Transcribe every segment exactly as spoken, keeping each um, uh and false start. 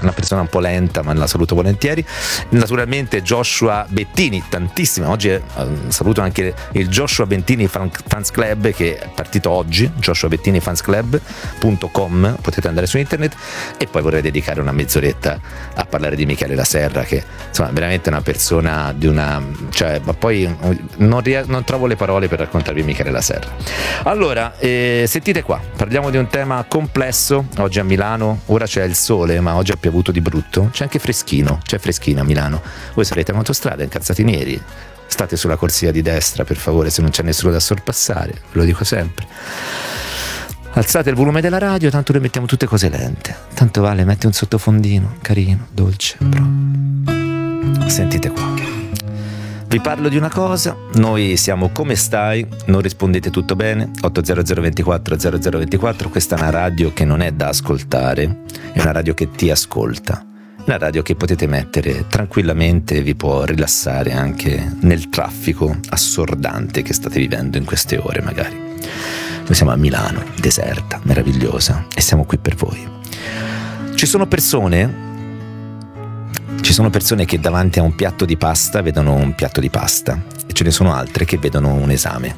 una persona un po' lenta, ma la saluto volentieri. Naturalmente Joshua Bettini, tantissime, oggi eh, saluto anche il Joshua Bettini Fans Club che è partito oggi, joshua bettini fans club punto com, potete andare su internet. E poi vorrei dedicare una mezz'oretta a parlare di Michele La Serra, che insomma è veramente una persona di una, cioè, ma poi non, ries- non trovo le parole per raccontarvi Michele La Serra. Allora, eh, sentite qua, parliamo di un tema complesso. Oggi a Milano, ora c'è il sole, ma oggi ha piovuto di brutto, c'è anche freschino, c'è freschino a Milano. Voi sarete in autostrada, incazzati neri, state sulla corsia di destra per favore, se non c'è nessuno da sorpassare, ve lo dico sempre. Alzate il volume della radio, tanto noi mettiamo tutte cose lente, tanto vale, metti un sottofondino carino, dolce, però. Sentite qua, vi parlo di una cosa. Noi siamo Come Stai, non rispondete tutto bene, otto zero zero due quattro zero zero due quattro. Questa è una radio che non è da ascoltare, è una radio che ti ascolta, una radio che potete mettere tranquillamente, vi può rilassare anche nel traffico assordante che state vivendo in queste ore magari. Noi siamo a Milano, deserta, meravigliosa, e siamo qui per voi. Ci sono persone, ci sono persone che davanti a un piatto di pasta vedono un piatto di pasta, e ce ne sono altre che vedono un esame,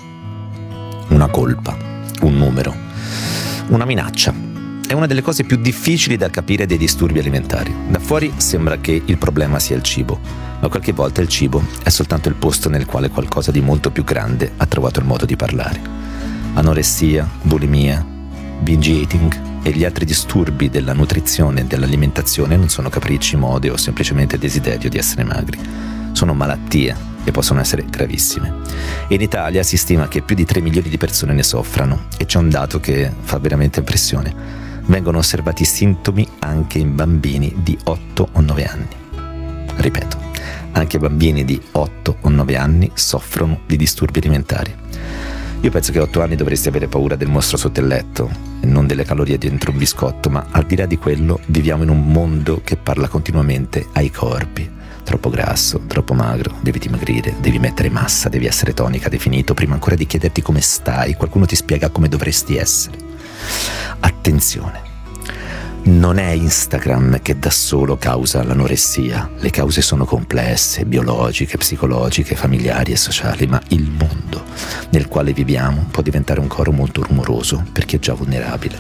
una colpa, un numero, una minaccia. È una delle cose più difficili da capire dei disturbi alimentari. Da fuori sembra che il problema sia il cibo, ma qualche volta il cibo è soltanto il posto nel quale qualcosa di molto più grande ha trovato il modo di parlare. Anoressia, bulimia, binge eating e gli altri disturbi della nutrizione e dell'alimentazione non sono capricci, mode o semplicemente desiderio di essere magri. Sono malattie e possono essere gravissime. In Italia si stima che più di tre milioni di persone ne soffrano, e c'è un dato che fa veramente impressione. Vengono osservati sintomi anche in bambini di otto o nove anni. Ripeto, anche bambini di otto o nove anni soffrono di disturbi alimentari. Io penso che a otto anni dovresti avere paura del mostro sotto il letto e non delle calorie dentro un biscotto, ma al di là di quello viviamo in un mondo che parla continuamente ai corpi. Troppo grasso, troppo magro, devi dimagrire, devi mettere massa, devi essere tonica, definito. Prima ancora di chiederti come stai, qualcuno ti spiega come dovresti essere. Attenzione, non è Instagram che da solo causa l'anoressia. Le cause sono complesse, biologiche, psicologiche, familiari e sociali, ma il mondo nel quale viviamo può diventare un coro molto rumoroso per chi è già vulnerabile.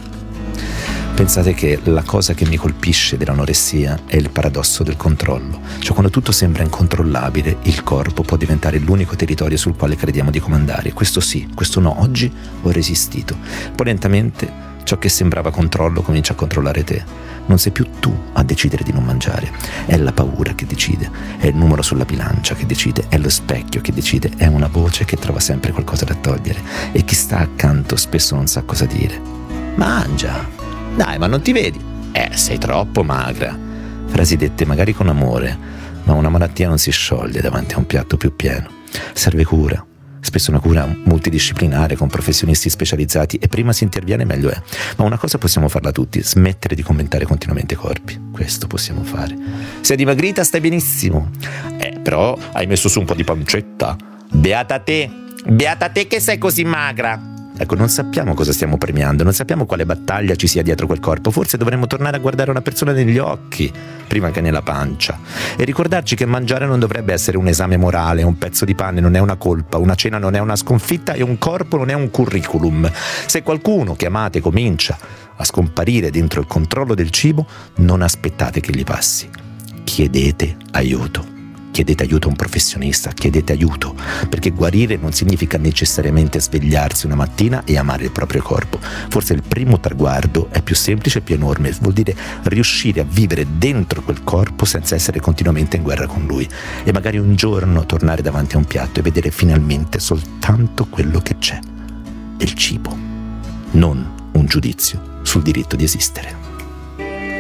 Pensate che la cosa che mi colpisce dell'anoressia è il paradosso del controllo. Cioè, quando tutto sembra incontrollabile, il corpo può diventare l'unico territorio sul quale crediamo di comandare. Questo sì, questo no, oggi ho resistito. Poi lentamente ciò che sembrava controllo comincia a controllare te. Non sei più tu a decidere di non mangiare, è la paura che decide, è il numero sulla bilancia che decide, è lo specchio che decide, è una voce che trova sempre qualcosa da togliere, e chi sta accanto spesso non sa cosa dire. Mangia! Dai, ma non ti vedi? Eh, sei troppo magra. Frasi dette magari con amore, ma una malattia non si scioglie davanti a un piatto più pieno. Serve cura. Spesso una cura multidisciplinare con professionisti specializzati, e prima si interviene meglio è. Ma una cosa possiamo farla tutti: smettere di commentare continuamente i corpi. Questo possiamo fare. Sei dimagrita, stai benissimo. Eh, però hai messo su un po' di pancetta. Beata te, beata te che sei così magra. Ecco, non sappiamo cosa stiamo premiando, non sappiamo quale battaglia ci sia dietro quel corpo. Forse dovremmo tornare a guardare una persona negli occhi prima che nella pancia, e ricordarci che mangiare non dovrebbe essere un esame morale, un pezzo di pane non è una colpa, una cena non è una sconfitta e un corpo non è un curriculum. Se qualcuno che amate comincia a scomparire dentro il controllo del cibo, non aspettate che gli passi. Chiedete aiuto. Chiedete aiuto a un professionista, chiedete aiuto, perché guarire non significa necessariamente svegliarsi una mattina e amare il proprio corpo. Forse il primo traguardo è più semplice e più enorme, vuol dire riuscire a vivere dentro quel corpo senza essere continuamente in guerra con lui, e magari un giorno tornare davanti a un piatto e vedere finalmente soltanto quello che c'è, il cibo, non un giudizio sul diritto di esistere.